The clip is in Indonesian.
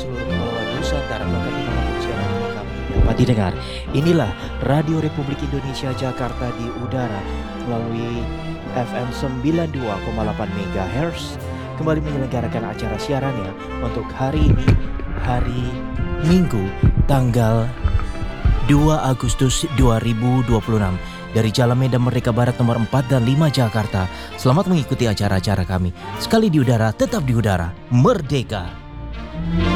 seluruh kepulauan Nusantara bahkan dimanapun siaran kami dapat didengar. Inilah Radio Republik Indonesia Jakarta di udara melalui FM 92,8 MHz kembali menyelenggarakan acara siarannya untuk hari ini, hari Minggu tanggal 2 Agustus 2026 dari Jalan Medan Merdeka Barat nomor 4 dan 5 Jakarta. Selamat mengikuti acara-acara kami. Sekali di udara, tetap di udara. Merdeka!